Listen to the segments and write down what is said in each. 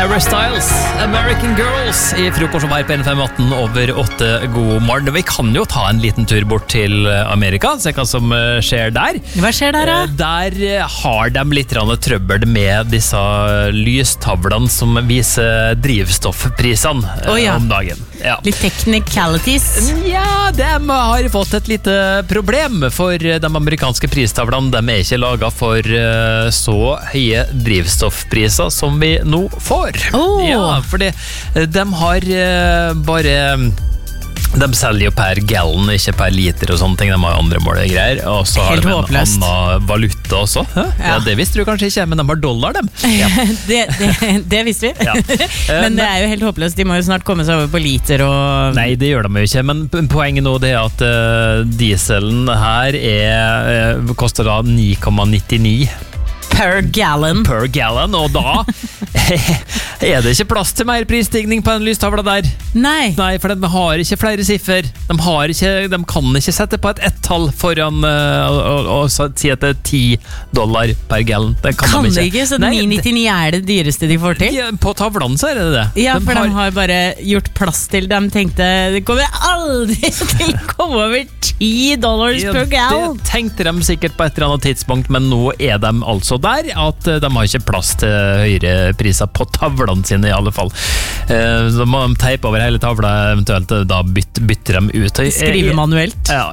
Harry Styles, American Girls I frokost her på N518 over 8. God morgen. Vi kan jo ta en liten tur bort til Amerika, se hva som skjer der. Hva skjer der da? Der har de litt trøbbel med disse lystavlene som viser drivstoffprisene om dagen. Ja. Litt technicalities. Ja, de har fått et lite problem, for de amerikanske pristavlene de ikke laget for så høye drivstoffpriser som vi nå får. Ja, fordi de har bare de selger jo per gallon, ikke per liter og sånne ting. De har andre mål og greier. Og så har de en annen valuta også. Ja, det visste du kanskje ikke, men de har dollar, dem. Ja. det visste vi. Ja. Men det jo helt håpløst. De må jo snart komme seg over på liter og... Nei, det gjør de jo ikke. Men poenget nå det at dieselen her koster da 9,99 per gallon, og da det ikke plass til mer prisstigning på en lystavla der. Nei, for de har ikke flere siffer. De kan ikke sette på et ett-tall foran og si at det $10 per gallon. Det kan de ikke. Så 9,99 det dyreste de får til? Ja, på tavlen så det det. Ja, for de har bare gjort plass til. De tenkte, det kommer aldri til å komme over $10 per gallon. Det tenkte de sikkert på et eller annet tidspunkt, men nå de altså der, at de har ikke plass til høyere priser på tavlene sine I alle fall. Så må de teipe over hele tavla, eventuelt da bytter de ut. Skrive manuelt. Ja,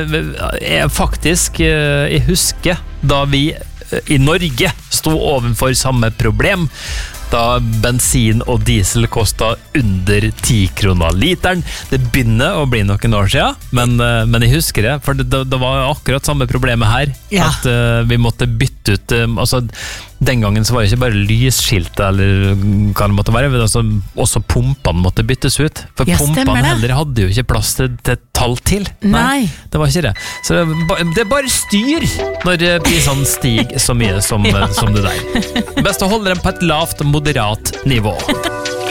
jeg husker da vi I Norge stod overfor samme problem, da bensin og diesel kostet under 10 kroner literen. Det begynner å bli noen år siden, men jeg husker det, for det var akkurat samme problemet her, at vi måtte bytte ut, altså den gangen så var det ikke bare lysskilt eller hva det måtte være, også pumpene måtte byttes ut, for pumpene heller hadde jo ikke plass til tall til. Nei, det var ikke det. Så det bare styr når prisene stiger så mye som det der. Best å holde dem på et lavt, moderat nivå.